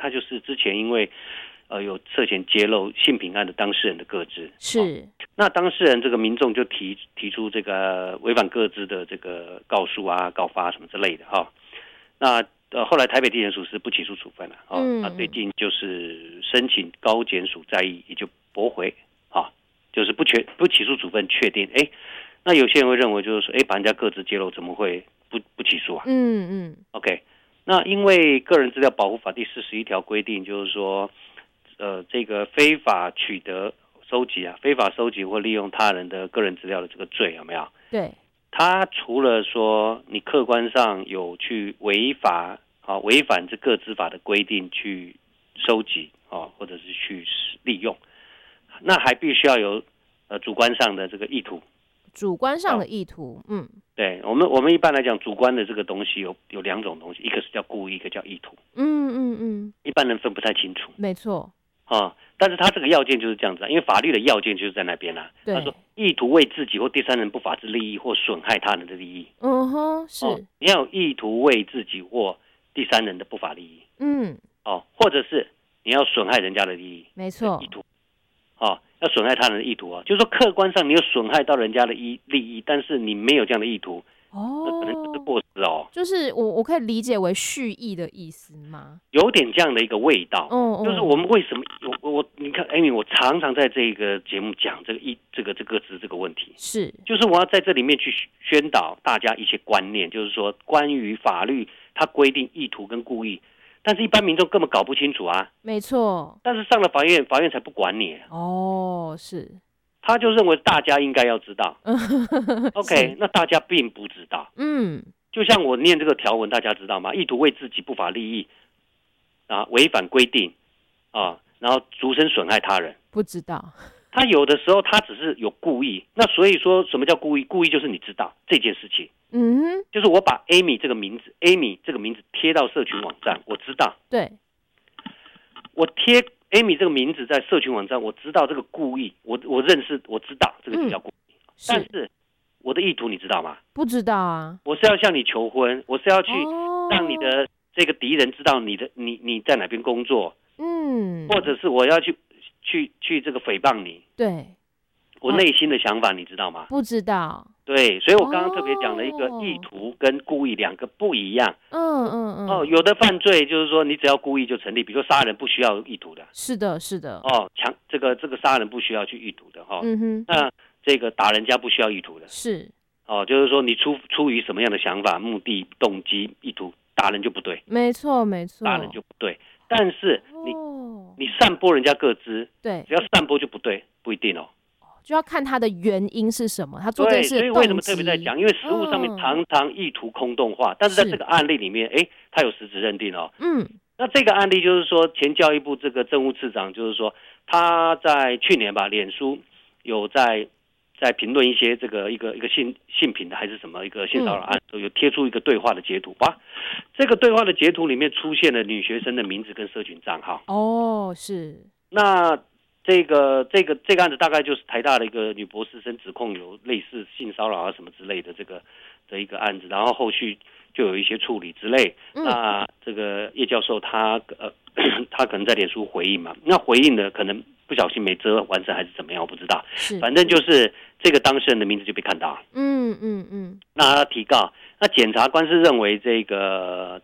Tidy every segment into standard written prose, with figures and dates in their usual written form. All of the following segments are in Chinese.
他就是之前因为有涉嫌揭露性平案的当事人的个资， 是。 那当事人这个民众就提出这个违反个资的这个告诉啊、告发什么之类的哈。那后来台北地检署是不起诉处分了那最近就是申请高检署再议，也就驳回就是不起诉处分确定。那有些人会认为就是说，把人家个资揭露怎么会不起诉啊？OK， 那因为个人资料保护法第41条规定，就是说这个非法取得、收集非法收集或利用他人的个人资料的这个罪有没有？ 对。 他除了说你客观上有去违反这个资法的规定去收集或者是去利用，那还必须要有主观上的这个意图。 主观上的意图， 对，我们一般来讲，主观的这个东西有两种东西，一个是叫故意，一个叫意图。一般人分不太清楚。 没错。 但是他这个要件就是这样子因为法律的要件就是在那边他说意图为自己或第三人不法之利益或损害他人的利益。 是。 你要有意图为自己或第三人的不法利益。或者是你要损害人家的利益。 没错。 意图。要损害他人的意图就是说客观上你有损害到人家的利益，但是你没有这样的意图。可能就是过失就是我可以理解为蓄意的意思吗？ 有点这样的一个味道。就是我们为什么你看 Amy， 我常常在这个节目讲这个字这个问题， 是就是我要在这里面去宣导大家一些观念，就是说关于法律它规定意图跟故意，但是一般民众根本搞不清楚啊。 没错。 但是上了法院才不管你。 是。 他就认为大家应该要知道。OK， 那大家并不知道。就像我念这个条文，大家知道吗？意图为自己不法利益违反规定然后逐身损害他人。 不知道。 他有的时候他只是有故意，那所以说什么叫故意？故意就是你知道这件事情。就是我把 Amy 这个名字贴到社群网站，我知道。 对。 我贴Amy 这个名字在社群网站，我知道这个故意，我认识，我知道这个就叫故意。但是我的意图你知道吗？不知道啊。 我是要向你求婚，我是要去让你的这个敌人知道你在哪边工作。或者是我要去这个诽谤你。 对。 我内心的想法你知道吗？ 不知道。 对，所以我刚刚特别讲了一个意图跟故意两个不一样。有的犯罪就是说你只要故意就成立，比如说杀人不需要意图的。 是的。 这个杀人不需要去意图的那这个打人家不需要意图的。 是。 就是说你出于什么样的想法、目的、动机、意图，打人就不对。 没错。 打人就不对。但是你散播人家个资， 对， 只要散播就不对，不一定就要看他的原因是什么，他做这件事的动机。 所以为什么特别在讲？因为实务上面常常意图空洞化，但是在这个案例里面，他有实质认定那这个案例就是说，前教育部这个政务次长就是说，他在去年吧，脸书有在评论一些这个一个性平的还是什么一个性骚扰案，有贴出一个对话的截图。这个对话的截图里面出现了女学生的名字跟社群账号。 是。 那这个案子大概就是台大的一个女博士生指控有类似性骚扰什么之类的的一个案子，然后后续就有一些处理之类。那这个叶教授他可能在脸书回应嘛，那回应的可能不小心没遮完整还是怎么样，我不知道。反正就是这个当事人的名字就被看到。那他提告，那检察官是认为这个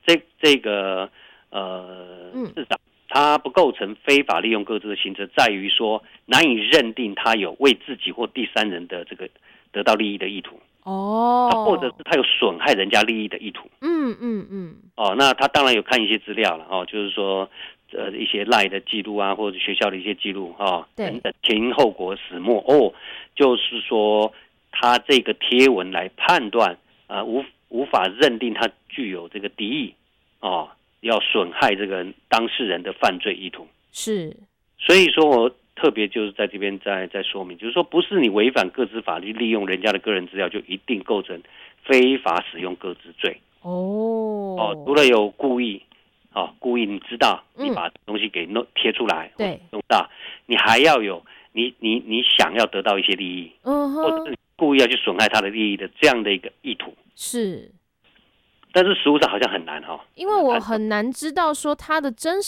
市长他不构成非法利用个资的行为，在于说难以认定他有为自己或第三人的这个得到利益的意图。或者是他有损害人家利益的意图。那他当然有看一些资料了就是说一些赖的记录或者学校的一些记录等等前因后果始末就是说他这个贴文来判断无法认定他具有这个敌意要损害这个当事人的犯罪意图。 是。 所以说我特别就是在这边再说明，就是说不是你违反个资法律利用人家的个人资料就一定构成非法使用个资罪。除了有故意你知道你把东西给贴出来， 对， 弄到你还要有你想要得到一些利益，或者是故意要去损害他的利益的这样的一个意图。 是。 但是实务上好像很难因为我很难知道说他的真实